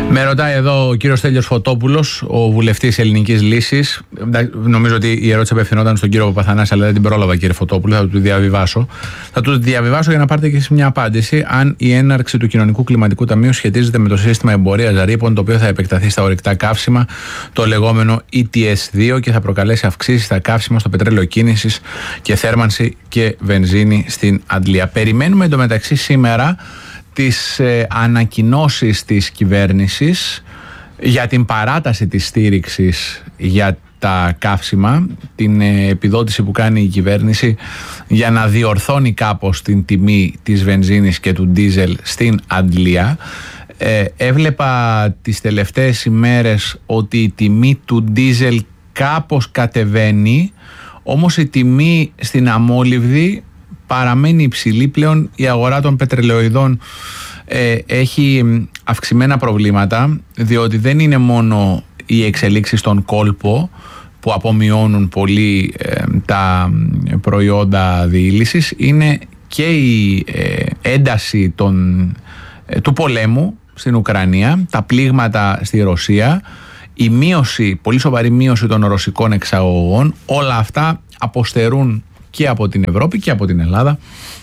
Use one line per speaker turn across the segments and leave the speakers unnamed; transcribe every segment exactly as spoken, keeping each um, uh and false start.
Με ρωτάει εδώ ο κύριος Στέλιος Φωτόπουλος, ο βουλευτής Ελληνικής Λύσης. Νομίζω ότι η ερώτηση απευθυνόταν στον κύριο Παπαθανάση, αλλά δεν την πρόλαβα, κύριε Φωτόπουλο. Θα του διαβιβάσω. Θα του διαβιβάσω για να πάρετε και εσείς μια απάντηση. Αν η έναρξη του Κοινωνικού Κλιματικού Ταμείου σχετίζεται με το σύστημα εμπορίας ρήπων, το οποίο θα επεκταθεί στα ορυκτά καύσιμα, το λεγόμενο ι τι ες δύο, και θα προκαλέσει αυξήσεις στα καύσιμα, στο πετρέλαιο κίνησης και θέρμανση και βενζίνη στην Αντλία. Περιμένουμε εντωμεταξύ σήμερα τις ε, ανακοινώσεις της κυβέρνησης για την παράταση της στήριξης για τα καύσιμα, την ε, επιδότηση που κάνει η κυβέρνηση για να διορθώνει κάπως την τιμή της βενζίνης και του ντίζελ στην Αντλία. Ε, έβλεπα τις τελευταίες ημέρες ότι η τιμή του ντίζελ κάπως κατεβαίνει, όμως η τιμή στην αμόλυβδη παραμένει υψηλή. Πλέον η αγορά των πετρελαιοειδών ε, έχει αυξημένα προβλήματα, διότι δεν είναι μόνο οι εξελίξεις στον κόλπο που απομειώνουν πολύ ε, τα προϊόντα διήλυσης, είναι και η ε, ένταση των, ε, του πολέμου στην Ουκρανία, τα πλήγματα στη Ρωσία, η μείωση, πολύ σοβαρή μείωση των ρωσικών εξαγωγών. Όλα αυτά αποστερούν και από την Ευρώπη και από την Ελλάδα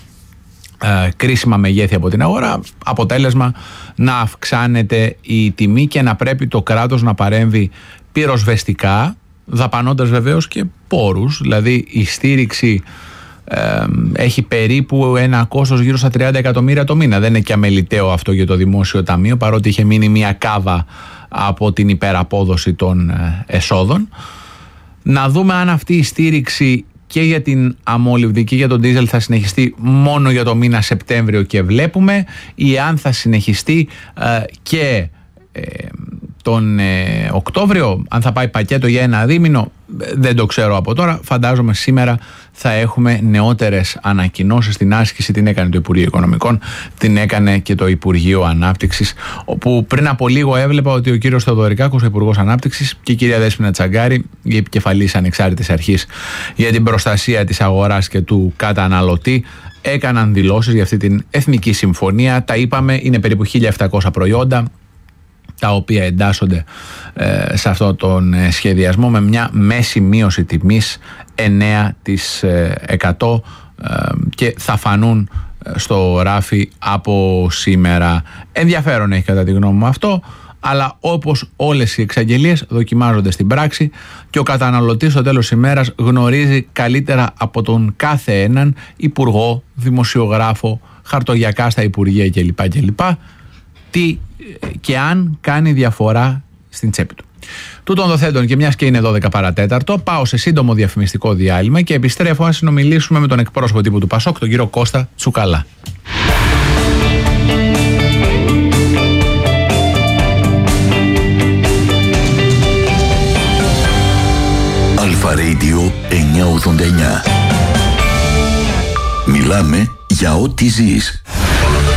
ε, κρίσιμα μεγέθη από την αγορά, αποτέλεσμα να αυξάνεται η τιμή και να πρέπει το κράτος να παρέμβει πυροσβεστικά, δαπανώντας βεβαίως και πόρους. Δηλαδή η στήριξη ε, έχει περίπου ένα κόστος γύρω στα τριάντα εκατομμύρια το μήνα. Δεν είναι και αμεληταίο αυτό για το Δημόσιο Ταμείο, παρότι είχε μείνει μια κάβα από την υπεραπόδοση των ε, εσόδων. Να δούμε αν αυτή η στήριξη και για την αμόλυβδη και για τον ντίζελ θα συνεχιστεί μόνο για το μήνα Σεπτέμβριο και βλέπουμε, ή αν θα συνεχιστεί ε, και ε, τον ε, Οκτώβριο, αν θα πάει πακέτο για ένα δίμηνο, δεν το ξέρω από τώρα. Φαντάζομαι σήμερα θα έχουμε νεότερες ανακοινώσεις. Στην άσκηση την έκανε το Υπουργείο Οικονομικών, την έκανε και το Υπουργείο Ανάπτυξης, όπου πριν από λίγο έβλεπα ότι ο κύριος Θεοδωρικάκος, ο Υπουργός Ανάπτυξης, και η κυρία Δέσποινα Τσαγκάρη, η επικεφαλής ανεξάρτητης αρχής για την προστασία της αγοράς και του καταναλωτή, έκαναν δηλώσεις για αυτή την Εθνική Συμφωνία. Τα είπαμε, είναι περίπου χίλια επτακόσια προϊόντα τα οποία εντάσσονται ε, σε αυτόν τον ε, σχεδιασμό, με μια μέση μείωση τιμής εννέα τοις εκατό ε, και θα φανούν στο ράφι από σήμερα. Ενδιαφέρον έχει κατά τη γνώμη μου αυτό, αλλά όπως όλες οι εξαγγελίες δοκιμάζονται στην πράξη και ο καταναλωτής στο τέλος της ημέρας γνωρίζει καλύτερα από τον κάθε έναν υπουργό, δημοσιογράφο, χαρτογιακά στα υπουργεία κλπ. κλπ. Τι και αν κάνει διαφορά στην τσέπη του. Τούτων δοθέντων, και μιας και είναι δώδεκα παρατέταρτο, πάω σε σύντομο διαφημιστικό διάλειμμα και επιστρέφω να συνομιλήσουμε με τον εκπρόσωπο τύπου του Πασόκ, τον κύριο Κώστα Τσουκαλά.
Αλφα Radio εννιακόσια ογδόντα εννιά. Μιλάμε για ό,τι ζεις.